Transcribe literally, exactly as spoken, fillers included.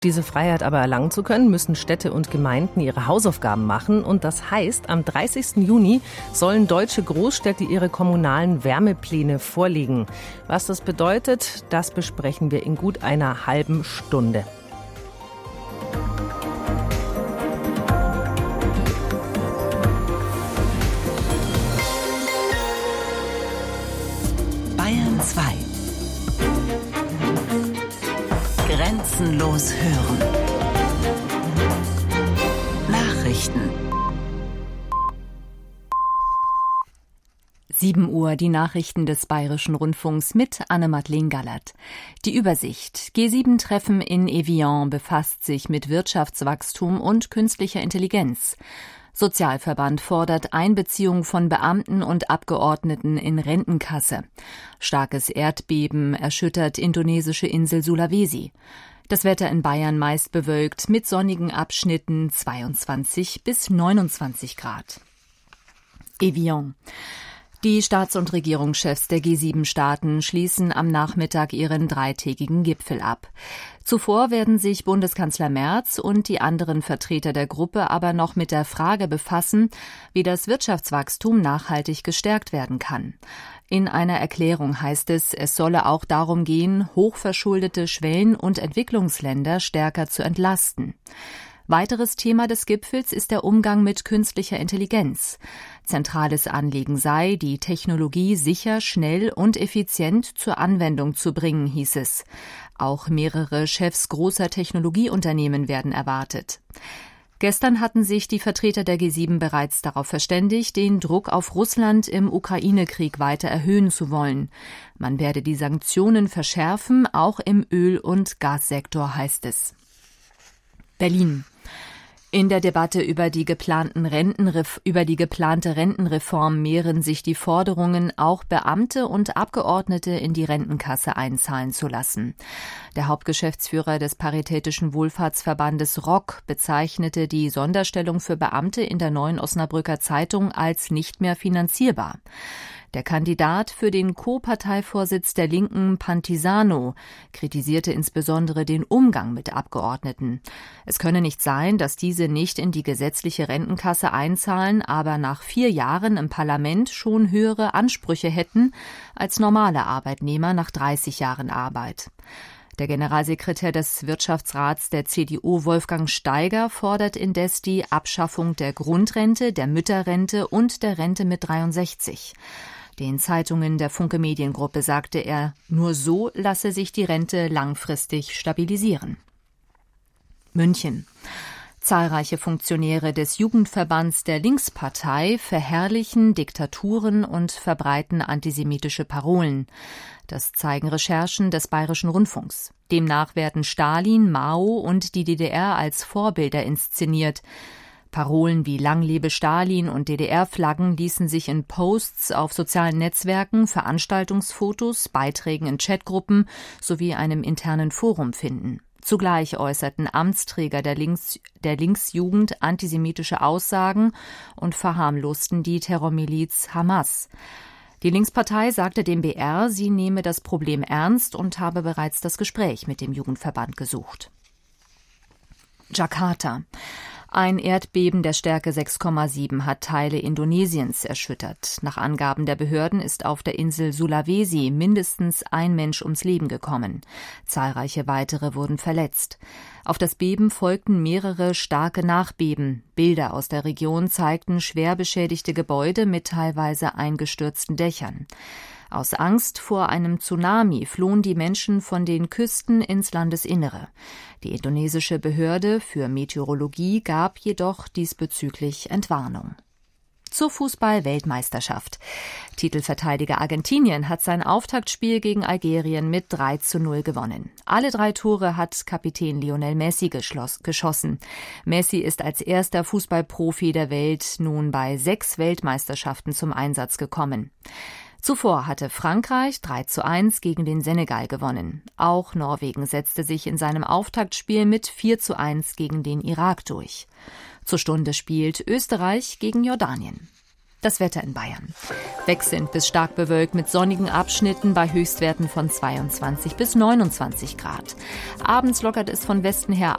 Diese Freiheit aber erlangen zu können, müssen Städte und Gemeinden ihre Hausaufgaben machen. Und das heißt, am dreißigsten Juni sollen deutsche Großstädte ihre kommunalen Wärmepläne vorlegen. Was das bedeutet, das besprechen wir in gut einer halben Stunde. Bayern zwei. Grenzenlos hören. Nachrichten. sieben Uhr, die Nachrichten des Bayerischen Rundfunks mit Anne-Madeleine Gallert. Die Übersicht. G sieben Treffen in Evian befasst sich mit Wirtschaftswachstum und künstlicher Intelligenz. Sozialverband fordert Einbeziehung von Beamten und Abgeordneten in Rentenkasse. Starkes Erdbeben erschüttert indonesische Insel Sulawesi. Das Wetter in Bayern meist bewölkt mit sonnigen Abschnitten zweiundzwanzig bis neunundzwanzig Grad. Evian. Die Staats- und Regierungschefs der G sieben Staaten schließen am Nachmittag ihren dreitägigen Gipfel ab. Zuvor werden sich Bundeskanzler Merz und die anderen Vertreter der Gruppe aber noch mit der Frage befassen, wie das Wirtschaftswachstum nachhaltig gestärkt werden kann. In einer Erklärung heißt es, es solle auch darum gehen, hochverschuldete Schwellen- und Entwicklungsländer stärker zu entlasten. Weiteres Thema des Gipfels ist der Umgang mit künstlicher Intelligenz. Zentrales Anliegen sei, die Technologie sicher, schnell und effizient zur Anwendung zu bringen, hieß es. Auch mehrere Chefs großer Technologieunternehmen werden erwartet. Gestern hatten sich die Vertreter der G sieben bereits darauf verständigt, den Druck auf Russland im Ukraine-Krieg weiter erhöhen zu wollen. Man werde die Sanktionen verschärfen, auch im Öl- und Gassektor, heißt es. Berlin. In der Debatte über die geplanten Rentenref- über die geplante Rentenreform mehren sich die Forderungen, auch Beamte und Abgeordnete in die Rentenkasse einzahlen zu lassen. Der Hauptgeschäftsführer des Paritätischen Wohlfahrtsverbandes R O C bezeichnete die Sonderstellung für Beamte in der Neuen Osnabrücker Zeitung als nicht mehr finanzierbar. Der Kandidat für den Co-Parteivorsitz der Linken, Pantisano, kritisierte insbesondere den Umgang mit Abgeordneten. Es könne nicht sein, dass diese nicht in die gesetzliche Rentenkasse einzahlen, aber nach vier Jahren im Parlament schon höhere Ansprüche hätten als normale Arbeitnehmer nach dreißig Jahren Arbeit. Der Generalsekretär des Wirtschaftsrats der C D U, Wolfgang Steiger, fordert indes die Abschaffung der Grundrente, der Mütterrente und der Rente mit dreiundsechzig. Den Zeitungen der Funke Mediengruppe sagte er, nur so lasse sich die Rente langfristig stabilisieren. München. Zahlreiche Funktionäre des Jugendverbands der Linkspartei verherrlichen Diktaturen und verbreiten antisemitische Parolen. Das zeigen Recherchen des Bayerischen Rundfunks. Demnach werden Stalin, Mao und die D D R als Vorbilder inszeniert. Parolen wie Lang lebe Stalin und D D R-Flaggen ließen sich in Posts auf sozialen Netzwerken, Veranstaltungsfotos, Beiträgen in Chatgruppen sowie einem internen Forum finden. Zugleich äußerten Amtsträger der, Links, der Linksjugend antisemitische Aussagen und verharmlosten die Terrormiliz Hamas. Die Linkspartei sagte dem B R, sie nehme das Problem ernst und habe bereits das Gespräch mit dem Jugendverband gesucht. Jakarta. Ein Erdbeben der Stärke sechs Komma sieben hat Teile Indonesiens erschüttert. Nach Angaben der Behörden ist auf der Insel Sulawesi mindestens ein Mensch ums Leben gekommen. Zahlreiche weitere wurden verletzt. Auf das Beben folgten mehrere starke Nachbeben. Bilder aus der Region zeigten schwer beschädigte Gebäude mit teilweise eingestürzten Dächern. Aus Angst vor einem Tsunami flohen die Menschen von den Küsten ins Landesinnere. Die indonesische Behörde für Meteorologie gab jedoch diesbezüglich Entwarnung. Zur Fußball-Weltmeisterschaft. Titelverteidiger Argentinien hat sein Auftaktspiel gegen Algerien mit drei zu null gewonnen. Alle drei Tore hat Kapitän Lionel Messi geschloss, geschossen. Messi ist als erster Fußballprofi der Welt nun bei sechs Weltmeisterschaften zum Einsatz gekommen. Zuvor hatte Frankreich drei zu eins gegen den Senegal gewonnen. Auch Norwegen setzte sich in seinem Auftaktspiel mit vier zu eins gegen den Irak durch. Zur Stunde spielt Österreich gegen Jordanien. Das Wetter in Bayern. Wechselnd bis stark bewölkt mit sonnigen Abschnitten bei Höchstwerten von zweiundzwanzig bis neunundzwanzig Grad. Abends lockert es von Westen her